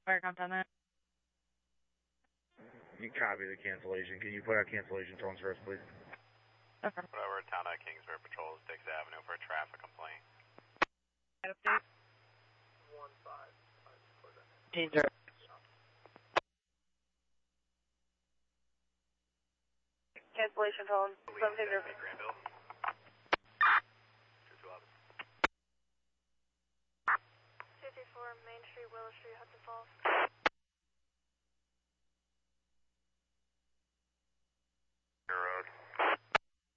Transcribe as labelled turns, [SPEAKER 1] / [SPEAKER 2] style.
[SPEAKER 1] Fire comp on that.
[SPEAKER 2] You copy the cancellation. Can you put out cancellation tones for us, please?
[SPEAKER 1] Okay.
[SPEAKER 3] Whatever, Town of Kingsbury patrols Dix Avenue for a traffic complaint.
[SPEAKER 1] Update.
[SPEAKER 4] 1-5. Danger. Cancellation tone.
[SPEAKER 3] Greenville. 211.
[SPEAKER 5] 54 Main Street, Willow Street, Hudson Falls.